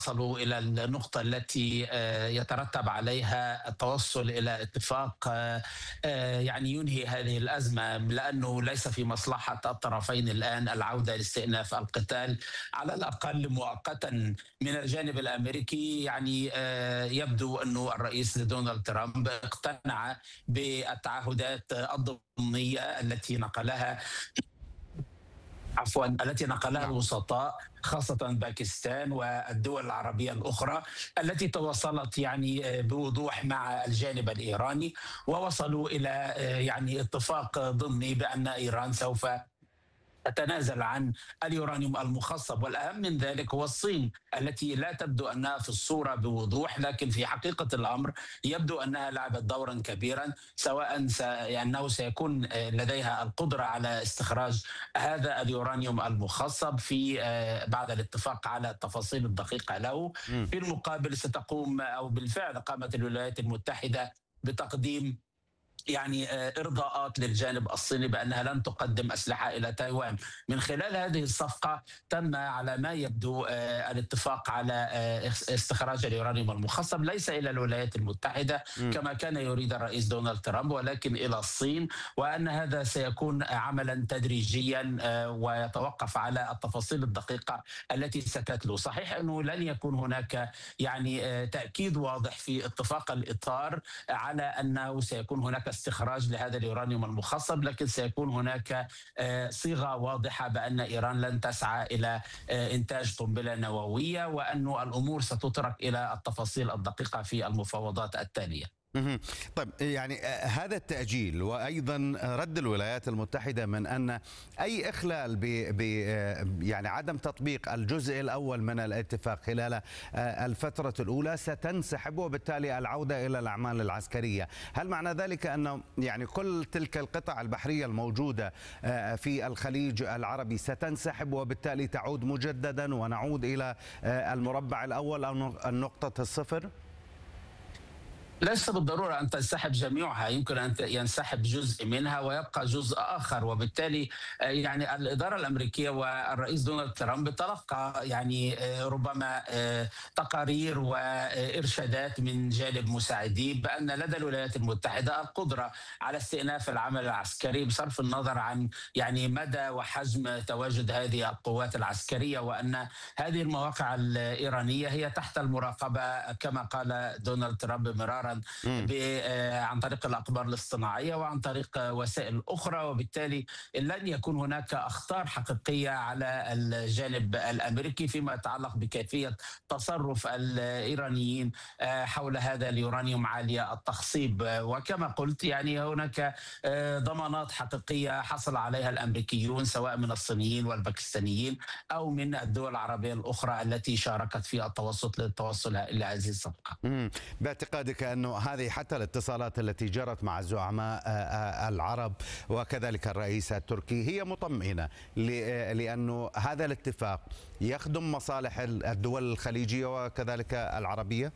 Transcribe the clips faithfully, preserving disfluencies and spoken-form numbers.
وصلوا إلى النقطة التي آه، يترتب عليها التوصل إلى اتفاق آه، آه، يعني ينهي هذه الأزمة، لأنه ليس في مصلحة الطرفين الآن العودة لاستئناف القتال على الأقل مؤقتا. من الجانب الأمريكي يعني آه، يبدو أن الرئيس دونالد ترامب اقتنع بالتعهدات الضمنية التي نقلها عفوا التي نقلها نعم. الوسطاء، خاصة باكستان والدول العربية الأخرى التي تواصلت يعني بوضوح مع الجانب الإيراني، ووصلوا إلى يعني اتفاق ضمني بأن إيران سوف تتنازل عن اليورانيوم المخصب. والأهم من ذلك هو الصين التي لا تبدو أنها في الصورة بوضوح، لكن في حقيقة الأمر يبدو أنها لعبت دورا كبيرا، سواء س... أنه سيكون لديها القدرة على استخراج هذا اليورانيوم المخصب في بعد الاتفاق على التفاصيل الدقيقة له. مم. في المقابل ستقوم أو بالفعل قامت الولايات المتحدة بتقديم يعني إرضاءات للجانب الصيني بأنها لن تقدم أسلحة إلى تايوان. من خلال هذه الصفقة تم على ما يبدو الاتفاق على استخراج اليورانيوم المخصب ليس إلى الولايات المتحدة مم. كما كان يريد الرئيس دونالد ترامب، ولكن إلى الصين، وأن هذا سيكون عملا تدريجيا ويتوقف على التفاصيل الدقيقة التي ستتلو. صحيح أنه لن يكون هناك يعني تأكيد واضح في اتفاق الإطار على أنه سيكون هناك استخراج لهذا اليورانيوم المخصب، لكن سيكون هناك صيغة واضحة بأن إيران لن تسعى إلى إنتاج قنبلة نووية، وأن الأمور ستترك إلى التفاصيل الدقيقة في المفاوضات التالية. مهم. طيب، يعني آه، هذا التأجيل وأيضا رد الولايات المتحدة من أن أي إخلال ب ب آه، يعني عدم تطبيق الجزء الأول من الاتفاق خلال آه، الفترة الأولى ستنسحب، وبالتالي العودة إلى الأعمال العسكرية. هل معنى ذلك أن يعني كل تلك القطع البحرية الموجودة آه، في الخليج العربي ستنسحب، وبالتالي تعود مجددا ونعود إلى آه، المربع الأول أو النقطة الصفر؟ ليس بالضرورة أن تنسحب جميعها، يمكن أن ينسحب جزء منها ويبقى جزء آخر. وبالتالي يعني الإدارة الأمريكية والرئيس دونالد ترامب تلقى يعني ربما تقارير وإرشادات من جانب مساعديه بأن لدى الولايات المتحدة القدرة على استئناف العمل العسكري بصرف النظر عن يعني مدى وحجم تواجد هذه القوات العسكرية، وأن هذه المواقع الإيرانية هي تحت المراقبة كما قال دونالد ترامب مرارا عن طريق الأقمار الاصطناعية وعن طريق وسائل أخرى. وبالتالي لن يكون هناك أخطار حقيقية على الجانب الأمريكي فيما يتعلق بكيفية تصرف الإيرانيين حول هذا اليورانيوم عالي التخصيب. وكما قلت يعني هناك ضمانات حقيقية حصل عليها الأمريكيون سواء من الصينيين والباكستانيين أو من الدول العربية الأخرى التي شاركت في التوسط للتوصل إلى هذه الصفقة. مم. باعتقادك أنه هذه حتى الاتصالات التي جرت مع الزعماء العرب وكذلك الرئيس التركي هي مطمئنة، لأنه هذا الاتفاق يخدم مصالح الدول الخليجية وكذلك العربية؟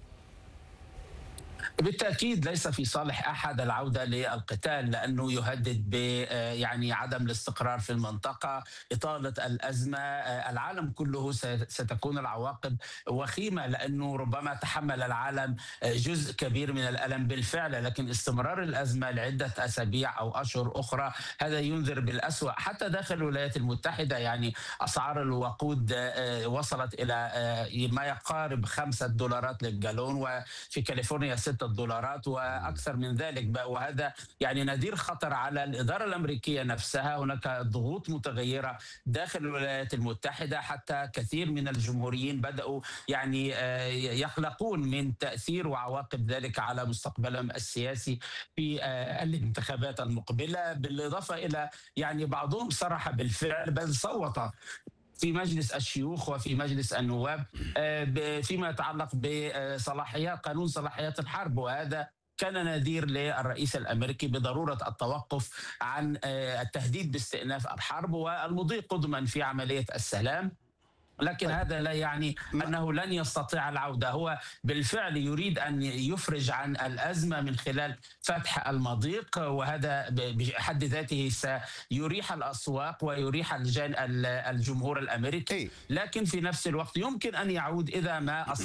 بالتأكيد ليس في صالح أحد العودة للقتال، لأنه يهدد ب يعني عدم الاستقرار في المنطقة، إطالة الأزمة. العالم كله ستكون العواقب وخيمة، لأنه ربما تحمل العالم جزء كبير من الألم بالفعل، لكن استمرار الأزمة لعدة أسابيع أو أشهر أخرى هذا ينذر بالأسوأ. حتى داخل الولايات المتحدة يعني أسعار الوقود وصلت إلى ما يقارب خمسة دولارات للجالون، وفي كاليفورنيا ستة دولارات وأكثر من ذلك، وهذا يعني نذير خطر على الإدارة الأمريكية نفسها. هناك ضغوط متغيرة داخل الولايات المتحدة، حتى كثير من الجمهوريين بدأوا يعني يقلقون من تأثير وعواقب ذلك على مستقبلهم السياسي في الانتخابات المقبلة. بالإضافة إلى يعني بعضهم صرح بالفعل بل صوت في مجلس الشيوخ وفي مجلس النواب فيما يتعلق بصلاحيات قانون صلاحيات الحرب، وهذا كان نذير للرئيس الأمريكي بضرورة التوقف عن التهديد باستئناف الحرب والمضي قدما في عملية السلام. لكن هذا لا يعني أنه لن يستطيع العودة. هو بالفعل يريد أن يفرج عن الأزمة من خلال فتح المضيق، وهذا بحد ذاته سيريح الأسواق ويريح الجمهور الأمريكي، لكن في نفس الوقت يمكن أن يعود إذا ما